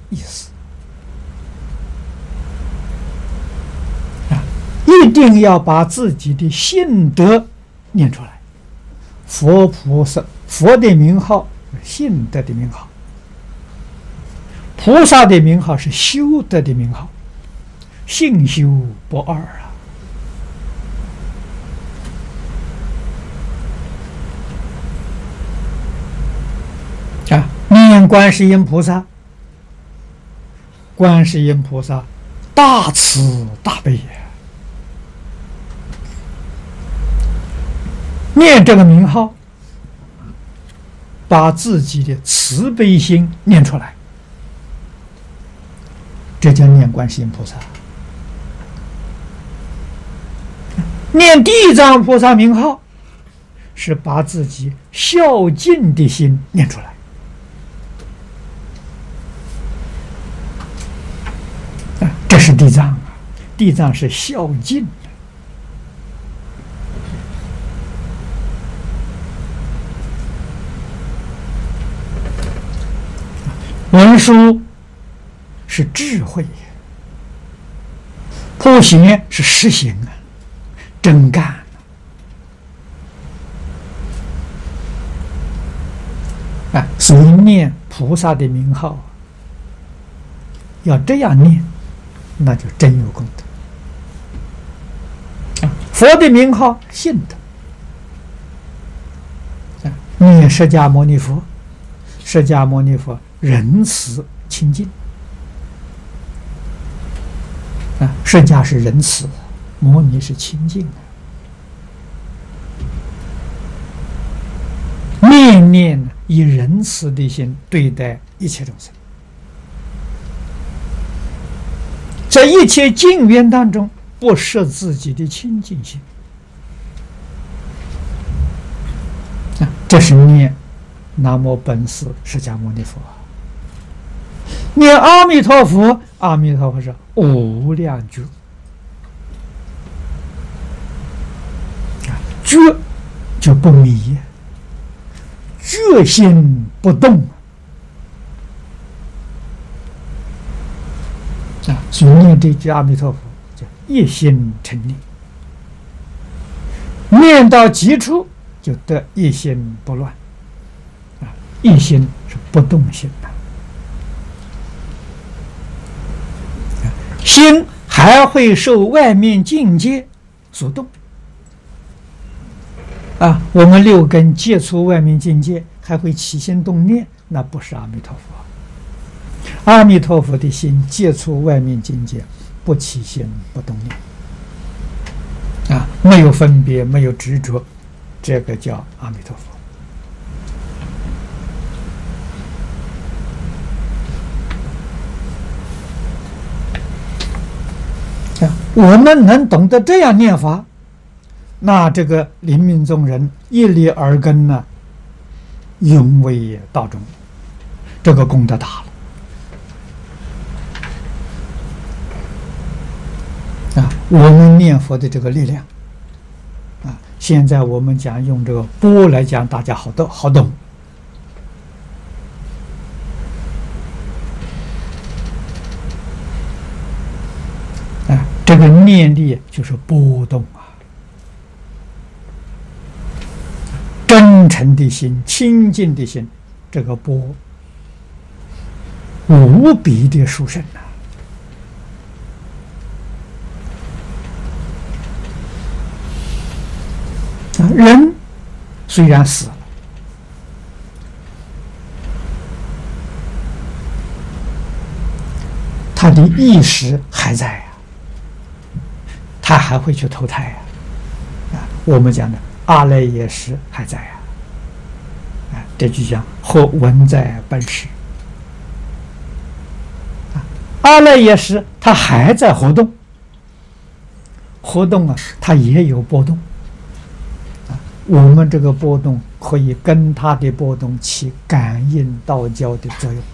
意思啊！一定要把自己的信德念出来。佛菩萨，佛的名号是信德的名号，菩萨的名号是修德的名号，信修不二啊！念观世音菩萨，观世音菩萨大慈大悲也。念这个名号，把自己的慈悲心念出来，这叫念观世音菩萨。念地藏菩萨名号，是把自己孝敬的心念出来。这是地藏啊，地藏是孝敬的。文殊是智慧，普贤是实行啊，真干啊！所以念菩萨的名号，要这样念，那就真有功德。佛的名号信德，念释迦牟尼佛，释迦牟尼佛仁慈清净啊，释迦是仁慈，牟尼是清净啊。念念以仁慈的心对待一切众生，在一切境缘当中不失自己的清净心啊，这是念南无本师释迦牟尼佛。念阿弥陀佛，阿弥陀佛是无量觉，觉就不迷，觉心不动啊！所以念这句阿弥陀佛叫一心成念，念到极处就得一心不乱啊！一心是不动心的。心还会受外面境界所动啊！我们六根接触外面境界，还会起心动念，那不是阿弥陀佛。阿弥陀佛的心接触外面境界，不起心不动念啊，没有分别，没有执着，这个叫阿弥陀佛。我们能懂得这样念法，那这个临命终人一力而根呢，永为道中，这个功德大了啊！我们念佛的这个力量啊，现在我们讲用这个钵来讲，大家好懂。这个念力就是波动啊，真诚的心、清净的心，这个波无比的殊胜啊！人虽然死了，他的意识还在。他还会去投胎啊！我们讲的阿赖耶识还在啊！这就讲或文在本识啊，阿赖耶识它还在活动啊，它也有波动啊。我们这个波动可以跟它的波动起感应道交的作用，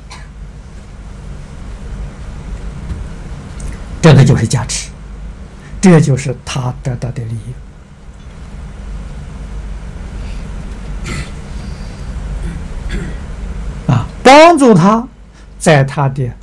这个就是加持。这就是他得到的利益啊，帮助他在他的